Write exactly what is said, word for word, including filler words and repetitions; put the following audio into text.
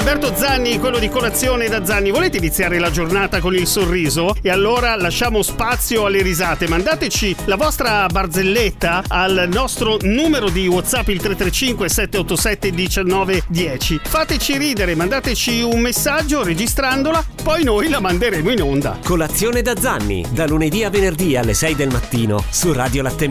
Alberto Zanni, quello di Colazione da Zanni. Volete iniziare la giornata con il sorriso? E allora lasciamo spazio alle risate. Mandateci la vostra barzelletta al nostro numero di WhatsApp, il tre tre cinque sette otto sette uno nove uno zero. Fateci ridere, mandateci un messaggio registrandola, poi noi la manderemo in onda. Colazione da Zanni, da lunedì a venerdì alle sei del mattino su Radio Latte